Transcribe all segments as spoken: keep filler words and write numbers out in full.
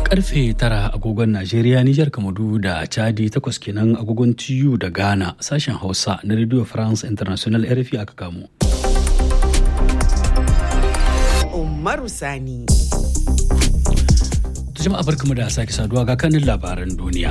Karfe tara agogon Najeriya, Nijar, Kamadu da Chadi, takwas kenan agogon T U da Ghana, sashen Hausa na Radio France International R F I aka kamo. Umaru Sani. Jama'a barkamu da sake saduwa ga kanin labaran duniya.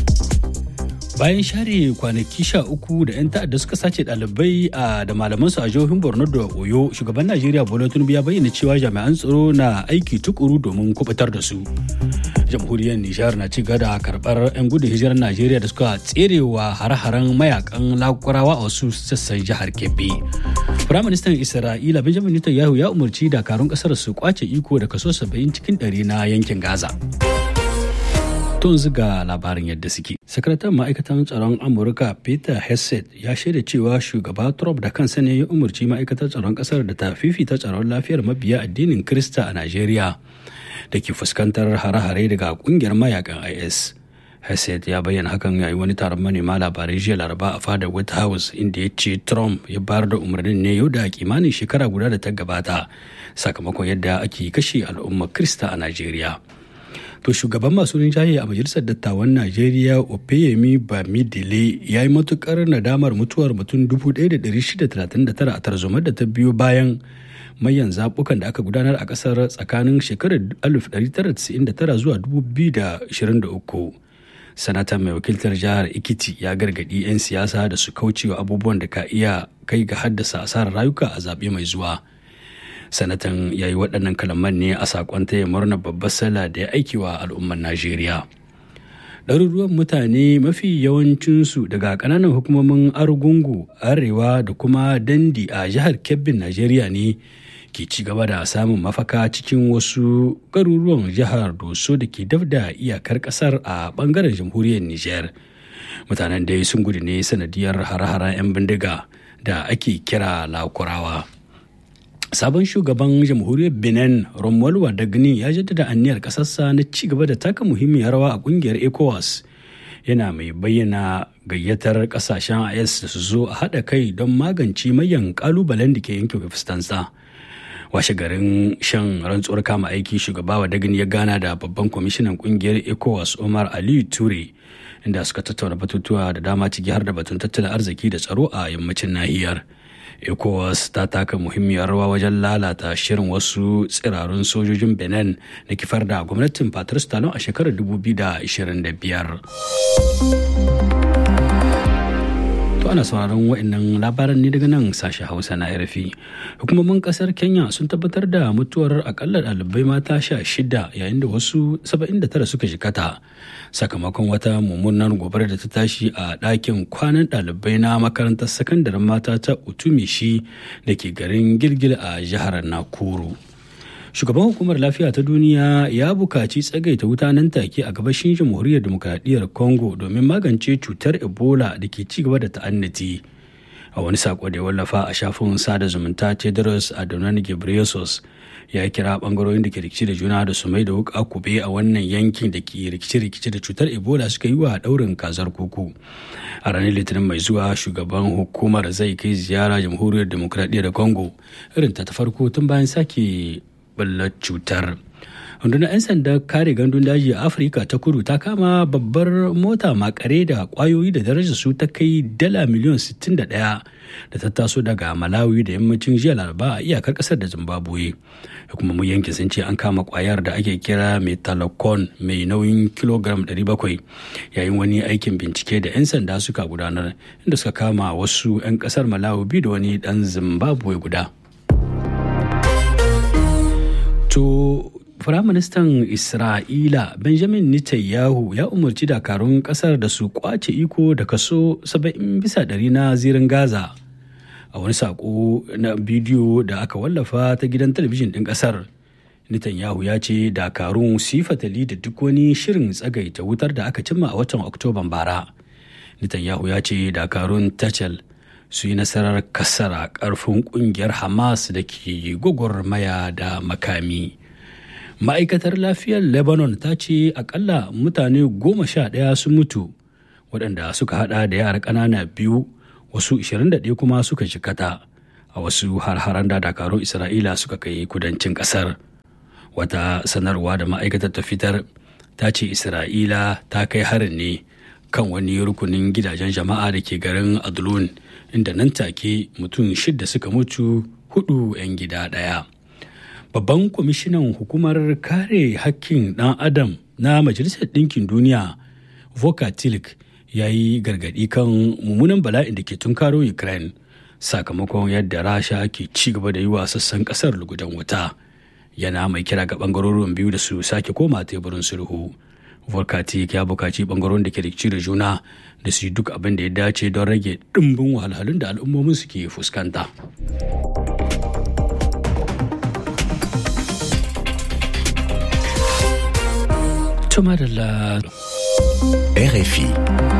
Bayan share kwanaki sha uku da 'yan ta'adda suka sace ɗalibai da malamansu a jihohin Borno da Oyo, shugaban Najeriya Bola Tinubu ya bayyana cewa jami'an tsaro na aiki tukuru domin kubutar da su. Jamhuriyar Nijar na ci gaba da karɓar 'yan gudun hijirar Najeriya da suka tserewa hare-haren mayakan lakurawa a wasu sassan jihar Kebbi. Firaministan Isra'ila Benjamin Netanyahu ya umarci dakarun ƙasar su kwace iko da kaso saba'in cikin ɗari na yankin Gaza. Tun ziga labarin yadda suke. Sakataren ma'aikatan tsaron Amurka Peter Hegseth ya shaida cewa shugaba Trump da kansa ne ya umarci ma'aikatar tsaron ƙasar da ta fifita tsaron lafiyar mabiya addinin Kirista a Najeriya da ke fuskantar hare-hare daga kungiyar mayakan I S. Hegseth ya bayyana hakan yayin wani taron manema labarai jiya Laraba a fadar White House, inda ya ce Trump ya bayar da umarnin ne yau da kimanin shekara guda da ta gabata sakamakon yadda ake kashe al'ummar Kirista a Najeriya. To shugaban masu rinjaye a majalisar dattawan Najeriya Opeyemi Bamidele ya yi matukar nadamar mutuwar mutum dubu ɗaya da ɗari shida da talatin da tara a tarzomar da ta biyo bayan mayan zaɓukan da aka gudanar a ƙasar tsakanin shekarar alif ɗari tara da tisa'in da tara zuwa dubu biyu da ashirin da uku. Sanata mai wakiltar jihar Ekiti ya gargaɗi 'yan siyasa da su kaucewa abubuwan da ka iya kai ga haddasa asarar rayuka a zaɓe mai zuwa. Sanatan ya yi waɗannan kalaman ne a saƙon taya murnar babbar sallah da ya aiki wa al'ummar Najeriya. Ɗaruruwan mutane mafi yawancinsu daga ƙananan hukumomin Argungu, Arewa da kuma Dandi a jihar Kebbin Najeriya ne ke ci gaba da samun mafaka cikin wasu garuruwan jihar Doso da ke daf da iyakar ƙasar a ɓangaren jamhuriyar Nijar. Mutanen dai sun gudu ne sanadiyar hare-haren 'yan bindiga da ake kira lakurawa. Sabon shugaban jamhuriyar Benin Romuald Wadagni ya jaddada aniyar kasarsa na ci gaba da taka muhimmiyar rawa a kungiyar ECOWAS, yana mai bayyana gayyatar kasashen I S da su zo a haɗa kai don magance mayan kalubalen da ke yanke fuskansa. Washe garin shan rantsuwar kama aiki, shugaba Wadagni ya gana da babban kwamishinan kungiyar ECOWAS Omar Aliyu Ture, inda suka tattauna batutuwa da dama ciki har da batun tattalin arziki da tsaro a yammacin nahiyar. ECOWAS ta taka muhimmiyar rawa wajen lalata shirin wasu tsirarun sojojin Benin da kifar da gwamnatin Patrice Talon a shekarar dubu biyu da ashirin da biyar. To ana sauraron waɗannan labaran ne daga nan sashen Hausa na R F I. Hukumomin ƙasar Kenya sun tabbatar da mutuwar akalla ɗalibai mata sha shida yayin da wasu saba'in da tara suka jikata sakamakon wata mummunar gobarar da ta tashi a ɗakin kwanan ɗalibai na makarantar sakandaren mata ta Utumishi da ke garin Gilgil a jihar Nakuru. Shugaban hukumar lafiya ta duniya ya bukaci tsagaita wuta nan take a gabashin jamhuriyar demokradiyyar Congo domin magance cutar Ebola da ke ci gaba da ta'annati. A wani sako da ya wallafa a shafin sada zumunta, Tedros Adhanom Ghebreyesus ya kira bangarorin da ke rikici da juna da su mai da wuka kube a wannan yankin da ke rikici-rikici da cutar Ebola suka yi wa daurin kazar kuku. A ranar Litinin mai zuwa, shugaban hukumar zai kai ziyara jamhuriyar demokradiyyar Congo, irin ta ta farko tun bayan sake ballar cutar. Rundunar 'yan sanda kare gandun daji a Afirka ta kudu ta kama babbar mota makare da kwayoyi da darajar su ta kai dala miliyan sittin da ɗaya da ta taso daga Malawi da yammacin jiya Laraba a iyakar kasar da Zimbabwe. Hukumomin yankin sun ce an kama kwayar da ake kira metalocon mai nauyin kilogram ɗari bakwai yayin wani aikin bincike da 'yan sanda suka gudanar, inda suka kama wasu 'yan kasar Malawi biyu da wani dan Zimbabwe guda. To, Firaministan Isra'ila Benjamin Netanyahu ya umarci dakarun kasar da su kwace iko da kaso saba'in bisa ɗari na zirin Gaza. A wani saƙo na bidiyo da aka wallafa ta gidan talabijin ɗin ƙasar, Netanyahu ya ce dakarun su yi fatali da duk wani shirin tsagaita wutar da aka cimma a watan Oktoban bara. Netanyahu ya ce dakarun Tachel su yi nasarar kasara ƙarfin ƙungiyar Hamas da ke gwagwarmaya da makami. Ma'aikatar lafiyar Lebanon ta ce akalla mutane goma sha ɗaya sun mutu, waɗanda suka hada da yara ƙanana biyu, wasu ashirin da ɗaya kuma suka jikata a wasu har-haren da dakarun Isra'ila suka kai kudancin ƙasar. Wata sanarwa da ma'aikatar ta fitar ta ce Isra'ila ta kai harin ne kan wani rukunin gidajen jama'a da ke garin Adlon, inda nan take mutum shida suka mutu, hudu 'yan gida ɗaya. Babban kwamishinan hukumar kare hakkin ɗan adam na Majalisar Ɗinkin Duniya Volker Turk ya yi gargaɗi kan mummunan bala'in da ke tunkaro Ukraine sakamakon yadda Rasha ke ci gaba da yi wa sassan ƙasar lugudan wuta. Yana mai kira ga ɓangarorin biyu da su sake koma teburin sulhu. Volker Turk ya buƙaci ɓangarorin da ke rikici da juna da su yi duk abin da ya dace don rage ɗimbin wahalhalun da al'ummomin su ke fuskanta. R F I.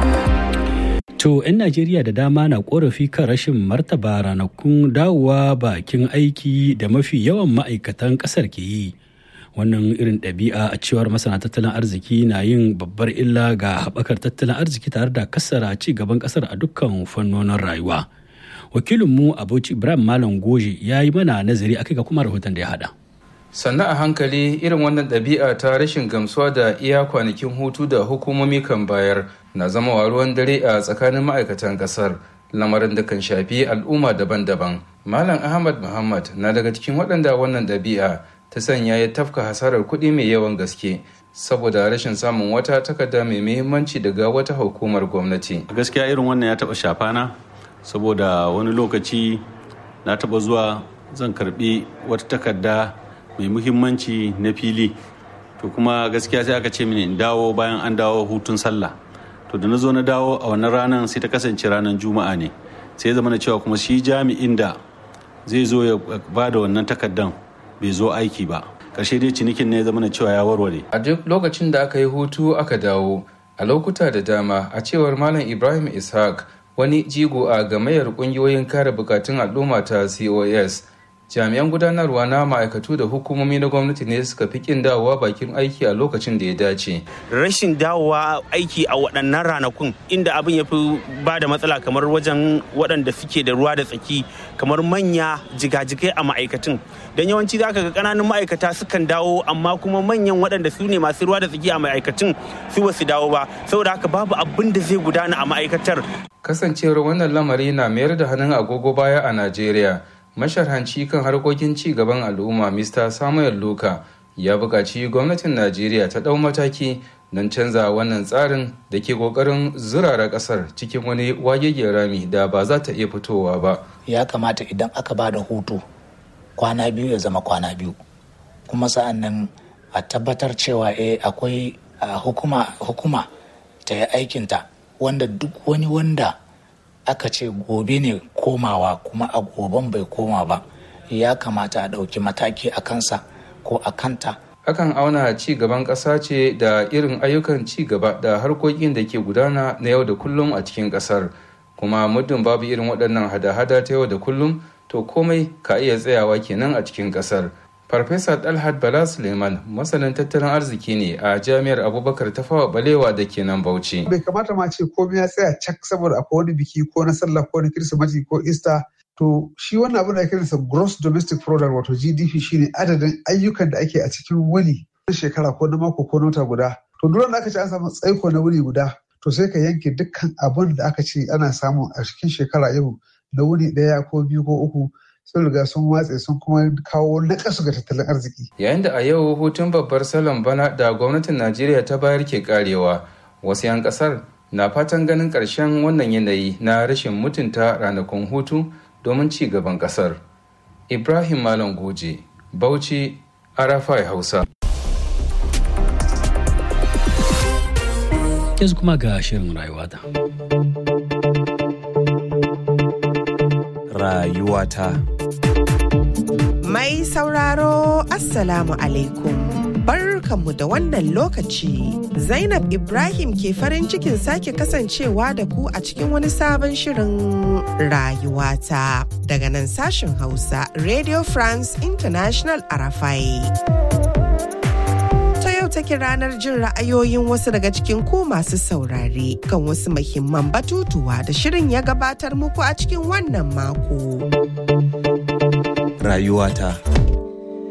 To, 'yan Najeriya da dama na korafi kan rashin martaba ranakun dawowa bakin aiki da mafi yawan ma'aikatan ƙasar ke yi. Wannan irin ɗabi'a a cewar masana tattalin arziki na yin babbar illa ga haɓakar tattalin arziki tare da kasara ci gaban ƙasar a dukkan fannonin rayuwa. Wakilinmu Abuci Ibrahim Malam Goje ya yi mana nazari akai ga kuma rahoton da ya haɗa. Sannan a hankali irin wannan ɗabi'a ta rashin gamsuwa da iya kwanakin hutu da hukumomi kan bayar na zama wa ruwan dare a tsakanin ma'aikatan ƙasar, lamarin da kan shafi al'umma daban-daban. Malam Ahmad Muhammad na daga cikin waɗanda wannan ɗabi'a ta sanya ya tafka hasarar kuɗi mai yawan gaske saboda rashin samun wata takarda mai muhimmanci daga wata hukumar gwamnati. Gaskiya irin wannan ya taɓa shafana saboda wani lokaci na taɓa zuwa zan karɓi wata takarda mai muhimmanci na fili, to kuma gaskiya sai aka ce mini in dawo bayan an dawo hutun sallah. To da na zo na dawo a wannan ranar sai ta kasance ranar juma'a ne, sai zama na cewa kuma shi jami'in da zai zo ya ba da wannan takardan bai zo aiki ba. Ƙarshe dai cinikin ne zama na cewa ya warware. A duk lokacin da aka yi hutu aka dawo a lokuta da dama, a cewar Malam Ibrahim Ishaq, wani jigo a gamayyar ƙungiyoyin kare bukatun al'umma ta C O S, jami'an gudanarwa na ma'aikatu da hukumomi na gwamnati ne suka fi kin dawowa bakin aiki a lokacin da ya dace. Rashin dawowa aiki a waɗannan ranakun inda abin ya fi ba da matsala kamar wajen waɗanda suke da ruwa da tsaki, kamar manya jigajigai a ma'aikatun. Don yawanci za ka ga ƙananan ma'aikata sukan dawo, amma kuma manyan waɗanda su ne masu ruwa da tsaki a ma'aikatun su ba su dawo ba, saboda haka babu abin da zai gudana a ma'aikatar. Kasancewar wannan lamari na mayar da hannun agogo baya a Najeriya. Masharhanci kan harkokin ci gaban al'umma Mister Samuel Luka ya buƙaci gwamnatin Najeriya ta ɗau mataki don canza wannan tsarin da ke ƙoƙarin zurara ƙasar cikin wani wagegen rami da ba za ta iya fitowa ba. Ya kamata idan aka ba da hutu kwana biyu ya zama kwana biyu, kuma sa'an nan a tabbatar cewa eh akwai hukuma hukuma ta yi aikinta, wanda duk wani wanda aka ce gobe ne komawa kuma a goben bai koma ba, ya kamata a ɗauki mataki a kansa ko a kanta. Akan auna ci gaban ƙasa ce da irin ayyukan ci gaba da harkokin da ke gudana na yau da kullum a cikin ƙasar, kuma muddin babu irin waɗannan hada-hada ta yau da kullum, to komai ka iya tsayawa kenan a cikin ƙasar. Farfesa Dalhat Bala Suleiman masanin tattalin arziki ne a Jami'ar Abubakar Tafawa Balewa da ke nan Bauchi. Bai kamata ma ce komai ya tsaya cak saboda akwai wani biki ko na sallah ko na Kirsimeti ko Easter. To shi wannan abin da ake kiransa gross domestic product wato G D P shine adadin ayyukan da ake a cikin wuni na shekara ko na mako ko na wata guda. To duk wanda aka ce an samu tsaiko na wuni guda, to sai ka yanke dukkan abin da aka ce ana samu a cikin shekara yau na wuni ɗaya ko biyu ko uku. Sun riga sun watse sun kuma kawo nakasu ga tattalin arziki. Yayin da a yau hutun babbar salon bana da gwamnatin Najeriya ta bayar ke karewa, wasu 'yan kasar na fatan ganin ƙarshen wannan yanayi na rashin mutunta ranakun hutu domin ci gaban kasar. Ibrahim Malam Goje, Bauchi, Arafai Hausa. Yanzu kuma ga shirin rayuwata. Rayuwata. Mai sauraro Assalamu alaikum. Barkanmu da wannan lokaci. Zainab Ibrahim ke farin cikin sake kasancewa da ku a cikin wani sabon shirin rayuwata daga nan sashen Hausa Radio France International Arafai. Ta yau take ranar jin ra'ayoyin wasu daga cikin ku masu saurare kan wasu muhimman batutuwa da shirin ya gabatar muku a cikin wannan mako. Rayuwata.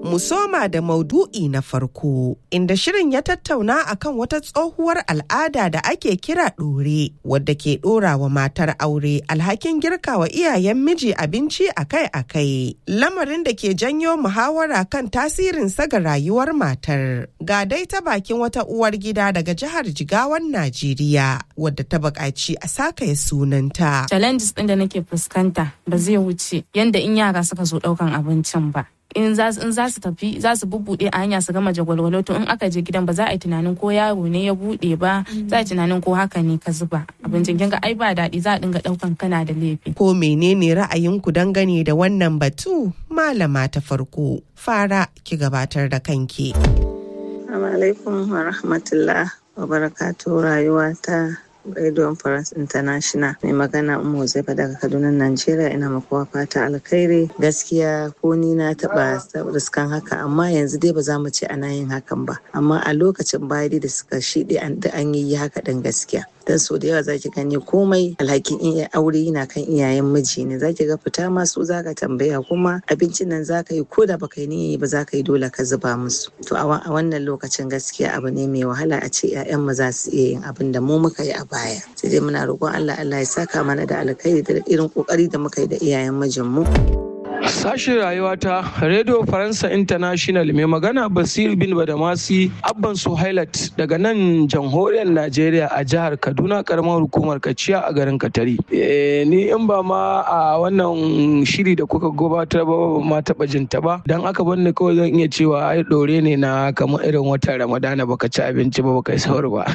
mu soma da maudu'i na farko, inda shirin ya tattauna akan wata tsohuwar al'ada da ake kira ɗore, wadda ke ɗora wa matar aure alhakin girka wa iyayen miji abinci akai-akai. Lamarin da ke janyo muhawara kan tasirinsa ga rayuwar matar. Ga dai ta bakin wata uwar gida daga jihar Jigawan Najeriya, wadda ta buƙaci a sakaye sunanta. Challenges ɗin da nake fuskanta ba zai wuce yanda in yara suka zo ɗaukan abincin ba. In za su tafi za su bubbuɗe a hanya su gama jagwalwalo, to in aka je gidan ba za a yi tunanin ko yaro ne ya buɗe ba, za a yi tunanin ko haka ne ka zuba abincin. Kin ga ai ba daɗi, za a dinga ɗaukan kana da laifi. Ko menene ra'ayinku dangane da wannan batu? Malama ta farko, fara ki gabatar da kanki. Assalamu alaikum wa rahmatullah wa barakatuh. Rayuwa ta Radio France International, mai magana Ummu Zaifa daga Kaduna, Najeriya. Ina makuwa fata alkhairi. Gaskiya ko ni na taba riskan haka, amma yanzu dai ba za mu ce ana yin hakan ba, amma a lokacin baya da suka shiɗe an yi haka ɗin gaskiya. Dan so da yawa zaki gani komai alhakin iya aure yana kan iyayen miji ne. Zaki ga fita ma su zaka tambaya, kuma abincin nan zaka yi ko da baka yi niyya ba zaka yi dole ka zuba musu. To a wannan lokacin gaskiya abu ne mai wahala a ce ƴaƴan mu za su iya yin abin da mu muka yi a baya. Sai dai muna roƙon Allah Allah ya saka mana da alkhairi da irin kokari da muka yi da iyayen mijin mu. Sashen rayuwa ta Radio Faransa International, mai magana Basir bin Badamasi Abban Suhailat daga nan jamhuriyar Najeriya a jihar Kaduna, karamar hukumar Kaciya a garin Katari. E, ni in ba ma a wannan shiri da kuka gabatar ba ma taɓa jinta ba, dan aka banni kawai zan iya cewa ai ɗore ne na kamar irin watan Ramadana baka ci abinci ba baka yi sahur ba.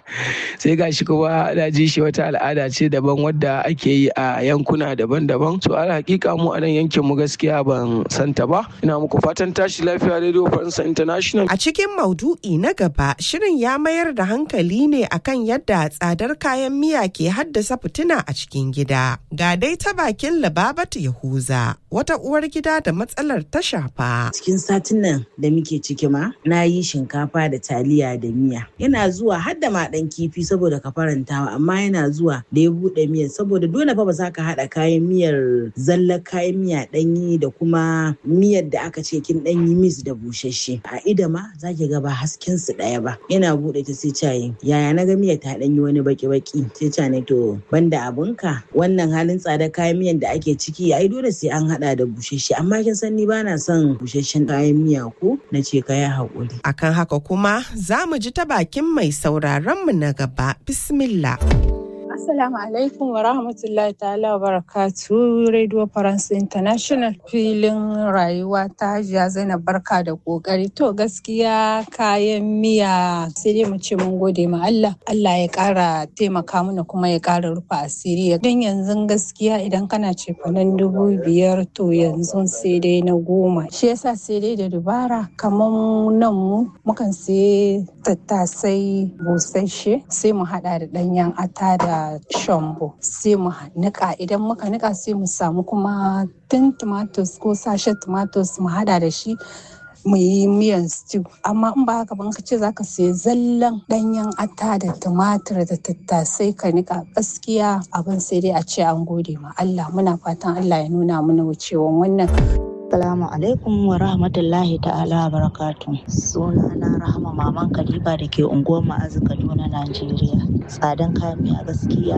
Sai gashi kuma na ji shi wata al'ada ce daban wadda ake yi a yankuna daban-daban. So al hakika mu a nan yankin mu gaskiya ban santa ba. Ina muku fatan tashi lafiya Radio France International. A cikin maudu'i na gaba, shirin ya mayar da hankali ne akan yadda tsadar kayan miya ke haddasa fitina a cikin gida. Ga dai ta bakin Lababatu Yahuza, wata uwar gida da matsalar ta shafa. Cikin satin nan da muke ciki ma, na yi shinkafa da taliya da miya. Yana zuwa har da ma dan kifi saboda ka farantawa, amma yana zuwa da ya bude miyar saboda dole fa ba za ka haɗa kayan miyar zallar kayan miya ɗanyi da kuma miyar da aka ce kin ɗanyi mis da bushashe. A ida ma za ki ga ba hasken su ɗaya ba. Yana bude ta sai cayin yaya na ga miyar ta ɗanyi wani baki-baki, sai ca ne to banda abunka wannan halin tsadar kayan miyan da ake ciki ai dole sai an haɗa da bushashe, amma kin san ni bana son bushashen kayan miya ko na ce ka yi haƙuri. Akan haka kuma za mu ji ta bakin mai sauraron mu na gaba. Bismillah. Assalamu alaikum wa rahmatullahi ta'ala wa barakatu. Radio France International, filin rayuwa ta Hajiya Zainab, barka da kokari. To gaskiya kayan miya sai dai mu ce mun gode ma Allah. Allah ya kara taimaka mana kuma ya kara rufa asiri. Dan yanzu gaskiya idan kana cefanen dubu biyar to yanzu sai dai na goma. Shi yasa sai dai da dubara, kamar nan mu mukan sai tattasai busasshe sai mu hada da danyen ata da shambo sai mu nika. Idan muka nika sai mu samu kuma tin tomatoes ko sashen tomatoes mu hada da shi mu yi miyan stew. Amma in ba haka ban ka ce zaka sai zallan danyen ata da tumatir da tattasai ka nika, gaskiya abin sai dai a ce an gode ma Allah. Muna fatan Allah ya nuna mana wucewan wannan. Assalamu alaikum wa rahmatullahi ta'ala wa barakatuh. Suna na Rahama Maman Kaliba da ke unguwar Ma'azu, Kaduna, Najeriya. Tsadan kayan miya gaskiya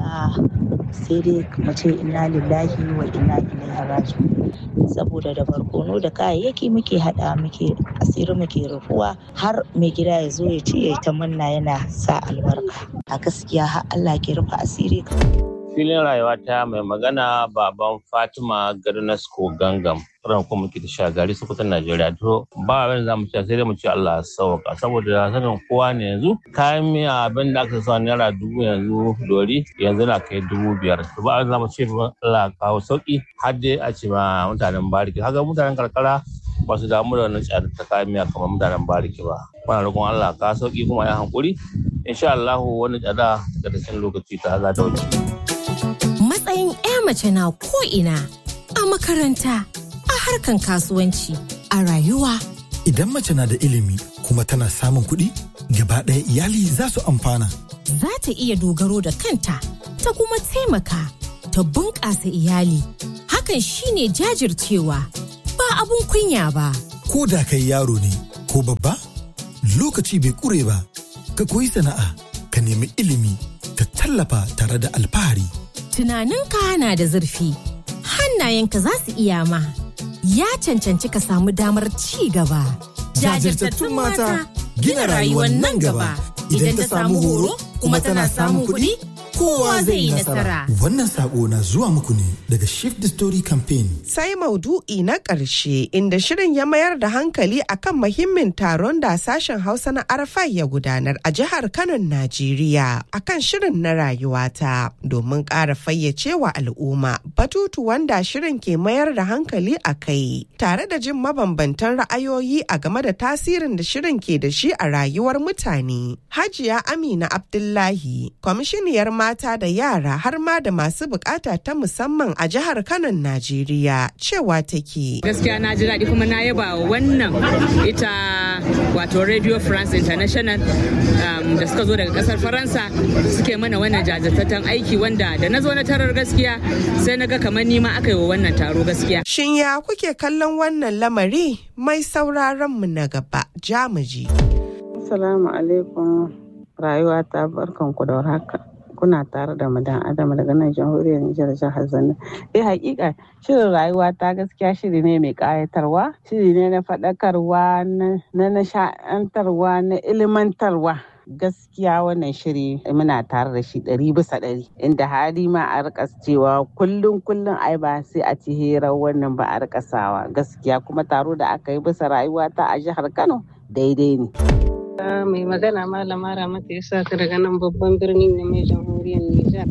sai dai mu ce inna lillahi wa inna ilaihi raji'un. Saboda da barkono da kayayyaki muke hada muke asiri muke rufuwa har mai gida ya zo ya ce ya ta manna yana sa albarka. A gaskiya har Allah ke rufa asiri. Filin rayuwa ta mai magana baban Fatima Garnasko Gangam, ran kuma muke da shagari Sokoton Najeriya. To ba abin da zamu ci sai dai mu ci Allah sauka, saboda sanin kowa ne yanzu kayan miya abin da aka sa naira dubu yanzu dori yanzu na kai dubu biyar. To ba abin da zamu ce Allah kawo sauki har dai a ce ma mutanen bariki. Haka mutanen karkara ba su damu da wannan tsadar ta kayan miya kamar mutanen bariki ba. Muna roƙon Allah ka sauki kuma ya hankuri. Insha Allah wani tsada daga cikin lokaci ta za ta wuce. Matsayin 'ya mace na ko'ina, a makaranta, a harkan kasuwanci, a rayuwa. Idan mace na da ilimi kuma tana samun kuɗi, gaba ɗaya iyali za su amfana. Za ta iya dogaro da kanta, ta kuma taimaka, ta bunƙasa iyali. Hakan shine jajircewa, ba abun kunya ba. Ko da kai yaro ne ko babba, lokaci bai ƙure ba. Ka koyi sana'a, ka nemi ilimi, ka tallafa tare da alfahari. Tunaninka na da zurfi, hannayenka za su iya ma. Ya cancanci ka samu damar ci gaba. Jajirtattun mata gina rayuwar nan gaba. Idan ta samu horo kuma tana samun kuɗi, kowa zai yi nasara. Wannan sako na zuwa muku ne daga Shift the Story Campaign. Sai maudu'i na ƙarshe inda shirin ya mayar da hankali akan muhimmin taron da sashen Hausa na Arafai ya gudanar a jihar Kano, Najeriya akan shirin na rayuwata domin ƙara fayyace wa al'umma batutu wanda shirin ke mayar da hankali a kai tare da jin mabambantan ra'ayoyi a game da tasirin da shirin ke da shi a rayuwar mutane. Hajiya Amina Abdullahi, kwamishiniyar mata da yara har ma da masu bukata ta musamman a jihar Kano, Najeriya, cewa take. Gaskiya na ji daɗi kuma na yaba wannan ita wato Radio France International um, da suka zo daga ƙasar Faransa suke mana wannan jajirtattun aiki wanda da na zo na tarar gaskiya sai na ga kamar nima aka yi wa wannan taro gaskiya. Shin ya kuke kallon wannan lamari? Mai sauraron mu na gaba, Jamuji. Assalamu alaikum, rayuwa ta barkanku da warhaka. Kuna tare da madan Adama daga nan jamhuriyar Nijar jihar Zanna. Eh hakika shirin rayuwa ta gaskiya shiri ne mai kayatarwa, shiri ne na faɗakarwa, na nishaɗantarwa, na ilimantarwa. Gaskiya wannan shiri muna tare da shi ɗari bisa ɗari, inda hali ma a rika cewa kullum kullum ai ba sai a ci hirar wannan ba a rika sawa. Gaskiya kuma taro da aka yi bisa rayuwa ta a jihar Kano daidai ne. Mai magana malama Ramatu ya sa ta daga nan babban birnin na mai jamhuriyar Nijar.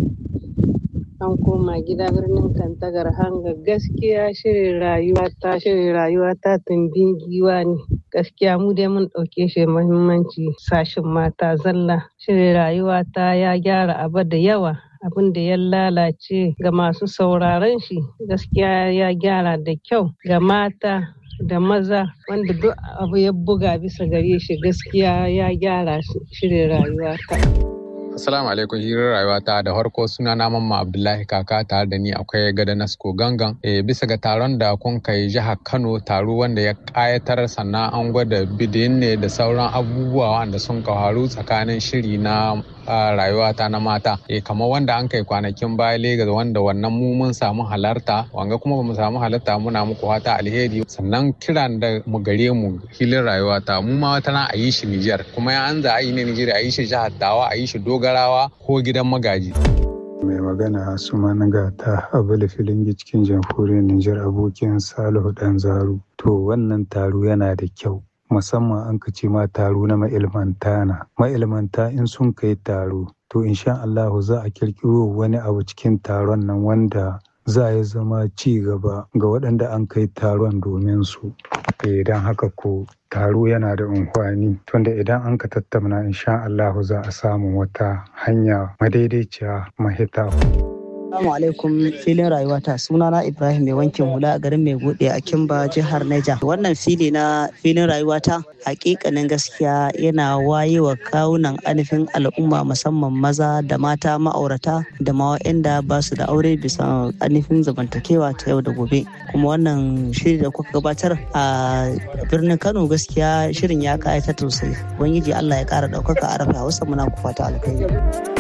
An koma gida birnin Kantagar hanga gaskiya shirin rayuwa ta shirin rayuwa ta tumbin giwa ne. Gaskiya mu dai mun ɗauke shi muhimmanci sashin mata zalla. Shirin rayuwa ta ya gyara abu da yawa. Abin da ya lalace ga masu sauraron shi gaskiya ya gyara da kyau ga mata da maza wanda duk abu ya buga bisa gare shi gaskiya ya gyara shirin rayuwa ta. Assalamu alaikum, hirar rayuwa ta da harko suna na Mamma Abdullahi Kaka, tare da ni akwai Gada Nasko Gangan. E, bisa ga taron da kun kai jihar Kano, taro wanda ya kayatar, sannan an gwada bidiyon ne da sauran abubuwa wanda sun kawaru tsakanin shiri na rayuwa ta na mata. E, kamar wanda an kai kwanakin baya Legas wanda wannan mu mun samu halarta, wanga kuma bamu samu halarta, muna muku fata alheri. Sannan kiran da mu gare mu hilin rayuwa ta mu ma wata na a yi shi Nijar, kuma ya an za a yi ne Nijar, a yi shi jihar Tawa, a yi shi Dogarawa ko gidan magaji. Mai magana Suman Gata Abula Filingi cikin jamhuriyar Nijar, abokin Salihu Dan Zaru. To wannan taro yana da kyau, musamman an ka ce ma taro na ma'ilmanta na. Ma'ilmanta in sun kai taro, to insha Allahu za a kirkiro wani abu cikin taron nan wanda za ya zama ci gaba ga waɗanda an kai taron domin su. Idan haka ko taro yana da amfani, tunda idan an ka tattauna insha Allahu za a samu wata hanya madaidaiciya mahita. Assalamu alaikum, filin rayuwata, sunana Ibrahim mai wankin hula a garin mai gode a Kimba jihar Niger. Wannan fili na filin rayuwata hakikanin gaskiya yana wayewa kawunan anifin al'umma musamman maza da mata ma'aurata da ma waɗanda ba su da aure bisa anifin zamantakewa ta yau da gobe. Kuma wannan shiri da kuka gabatar a birnin Kano gaskiya shirin ya kayata sosai. Ubangiji Allah ya kara ɗaukaka a rafa Hausa, muna ku fata alkhairi.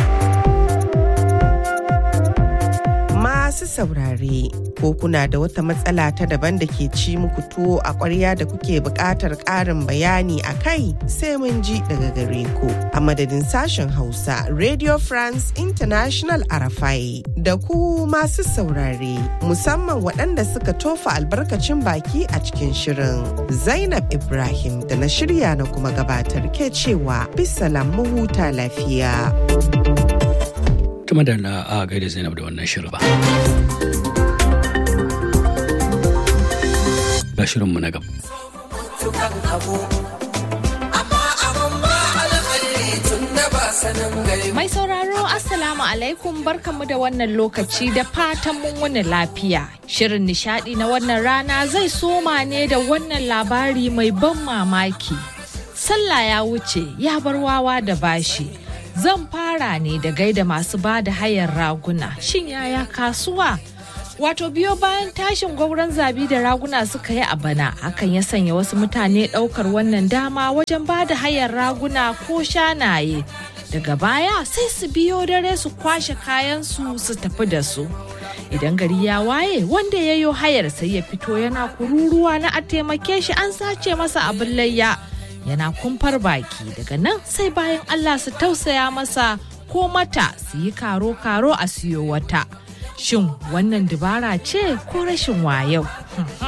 Masu saurare, ko kuna da wata matsala ta daban da ke ci muku tuwo a ƙwarya da kuke buƙatar ƙarin bayani a kai, sai mun ji daga gare ku. A madadin sashen Hausa, Radio France International Arafai, da ku masu saurare, musamman waɗanda suka tofa albarkacin baki a cikin shirin. Zainab Ibrahim da na shirya na kuma gabatar ke cewa bisalam mu huta lafiya. Tuma da na a gaida Zainab da wannan shirin ba. Ga shirinmu na gaba. Mai sauraro Assalamu alaikum, barkanmu da wannan lokaci da fatan mun wani lafiya. Shirin nishadi na wannan rana zai soma ne da wannan labari mai ban mamaki. Sallah ya wuce ya bar wawa da bashi. Zan fara ne da gaida masu ba da hayar raguna. Shin yaya kasuwa? Wato biyo bayan tashin gwauron zabi da raguna suka yi a bana, hakan ya sanya wasu mutane ɗaukar wannan dama wajen ba da hayar raguna ko shanaye. Daga baya sai su biyo dare su kwashe kayansu su tafi da su. Idan gari ya waye wanda ya yo hayar sai ya fito yana kururuwa na a taimake shi an sace masa abin layya. Yana kumfar baki, daga nan sai bayan Allah su tausaya masa ko mata su yi karo-karo a siyo wata. Shin wannan dabara ce ko rashin wayo?